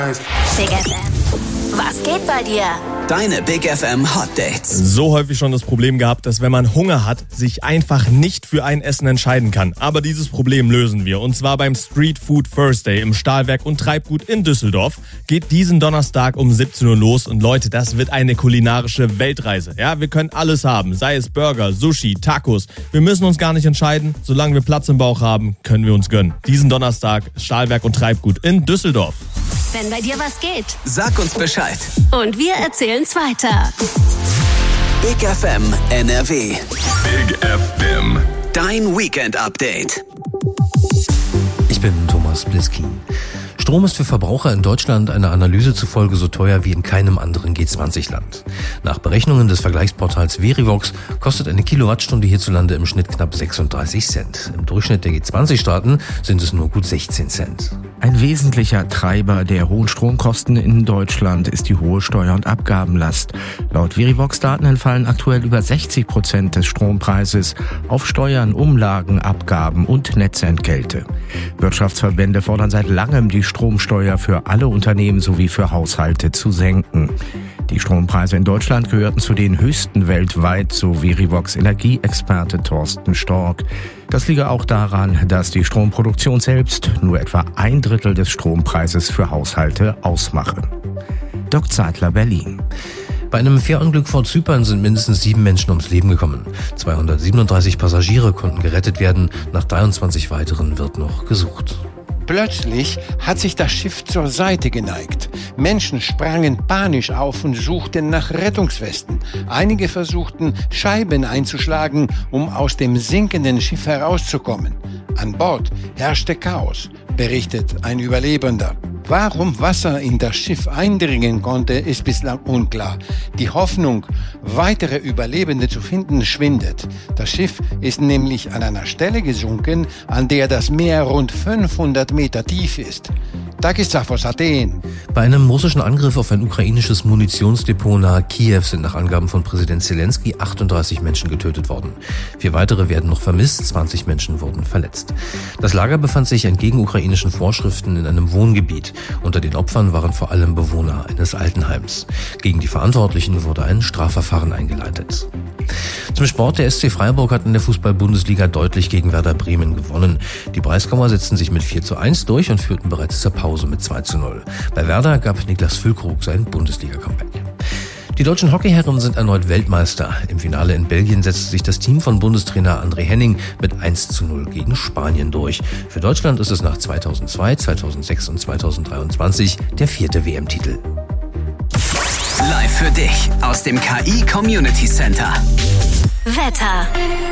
Big FM. Was geht bei dir? Deine Big FM Hot Dates. So häufig schon das Problem gehabt, dass wenn man Hunger hat, sich einfach nicht für ein Essen entscheiden kann. Aber dieses Problem lösen wir. Und zwar beim Street Food Thursday im Stahlwerk und Treibgut in Düsseldorf. Geht diesen Donnerstag um 17 Uhr los. Und Leute, das wird eine kulinarische Weltreise. Ja, wir können alles haben. Sei es Burger, Sushi, Tacos. Wir müssen uns gar nicht entscheiden. Solange wir Platz im Bauch haben, können wir uns gönnen. Diesen Donnerstag Stahlwerk und Treibgut in Düsseldorf. Wenn bei dir was geht, Sag uns Bescheid. und wir erzählen's weiter. Big FM NRW. Big FM. Dein Weekend Update. Ich bin Thomas Bliskin. Strom ist für Verbraucher in Deutschland einer Analyse zufolge so teuer wie in keinem anderen G20-Land. Nach Berechnungen des Vergleichsportals Verivox kostet eine Kilowattstunde hierzulande im Schnitt knapp 36 Cent. Im Durchschnitt der G20-Staaten sind es nur gut 16 Cent. Ein wesentlicher Treiber der hohen Stromkosten in Deutschland ist die hohe Steuer- und Abgabenlast. Laut Verivox-Daten entfallen aktuell über 60% des Strompreises auf Steuern, Umlagen, Abgaben und Netzentgelte. Wirtschaftsverbände fordern seit langem, die Stromsteuer für alle Unternehmen sowie für Haushalte zu senken. Die Strompreise in Deutschland gehörten zu den höchsten weltweit, so Verivox Energieexperte Thorsten Stork. Das liege auch daran, dass die Stromproduktion selbst nur etwa 1/3 des Strompreises für Haushalte ausmache. Doc Zeitler, Berlin. Bei einem Fährunglück vor Zypern sind mindestens 7 Menschen ums Leben gekommen. 237 Passagiere konnten gerettet werden, nach 23 weiteren wird noch gesucht. Plötzlich hat sich das Schiff zur Seite geneigt. Menschen sprangen panisch auf und suchten nach Rettungswesten. Einige versuchten, Scheiben einzuschlagen, um aus dem sinkenden Schiff herauszukommen. An Bord herrschte Chaos, berichtet ein Überlebender. Warum Wasser in das Schiff eindringen konnte, ist bislang unklar. Die Hoffnung, weitere Überlebende zu finden, schwindet. Das Schiff ist nämlich an einer Stelle gesunken, an der das Meer rund 500 Meter tief ist. Takisaf aus Athen. Bei einem russischen Angriff auf ein ukrainisches Munitionsdepot nahe Kiew sind nach Angaben von Präsident Zelensky 38 Menschen getötet worden. 4 weitere werden noch vermisst, 20 Menschen wurden verletzt. Das Lager befand sich entgegen ukrainischen Vorschriften in einem Wohngebiet. Unter den Opfern waren vor allem Bewohner eines Altenheims. Gegen die Verantwortlichen wurde ein Strafverfahren eingeleitet. Zum Sport, der SC Freiburg hat in der Fußball-Bundesliga deutlich gegen Werder Bremen gewonnen. Die Breisgauer setzten sich mit 4:1 durch und führten bereits zur Pause mit 2:0. Bei Werder gab Niklas Füllkrug sein Bundesliga-Comeback. Die deutschen Hockeyherren sind erneut Weltmeister. Im Finale in Belgien setzte sich das Team von Bundestrainer André Henning mit 1:0 gegen Spanien durch. Für Deutschland ist es nach 2002, 2006 und 2023 der 4. WM-Titel. Live für dich aus dem KI Community Center. Wetter.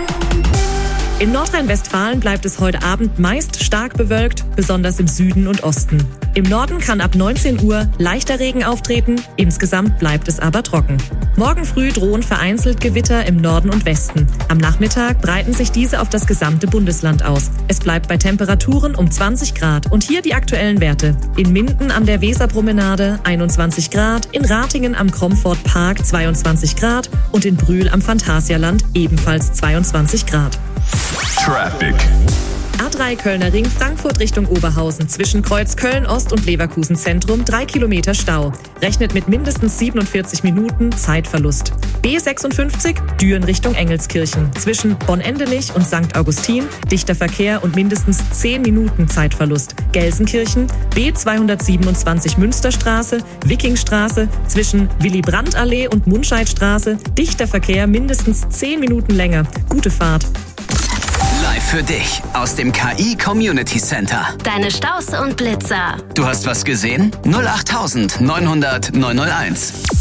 In Nordrhein-Westfalen bleibt es heute Abend meist stark bewölkt, besonders im Süden und Osten. Im Norden kann ab 19 Uhr leichter Regen auftreten, insgesamt bleibt es aber trocken. Morgen früh drohen vereinzelt Gewitter im Norden und Westen. Am Nachmittag breiten sich diese auf das gesamte Bundesland aus. Es bleibt bei Temperaturen um 20 Grad. Und hier die aktuellen Werte. In Minden an der Weserpromenade 21 Grad, in Ratingen am Comfort Park 22 Grad und in Brühl am Phantasialand ebenfalls 22 Grad. Traffic. A3 Kölner Ring, Frankfurt Richtung Oberhausen. Zwischen Kreuz Köln-Ost und Leverkusen Zentrum 3 Kilometer Stau. Rechnet mit mindestens 47 Minuten Zeitverlust. B56 Düren Richtung Engelskirchen. Zwischen Bonn-Endelich und St. Augustin dichter Verkehr und mindestens 10 Minuten Zeitverlust. Gelsenkirchen B227 Münsterstraße, Wikingstraße. Zwischen Willy-Brandt-Allee und Mundscheidstraße dichter Verkehr mindestens 10 Minuten länger. Gute Fahrt. Live für dich aus dem KI Community Center. Deine Staus und Blitzer. Du hast was gesehen? 08900 901.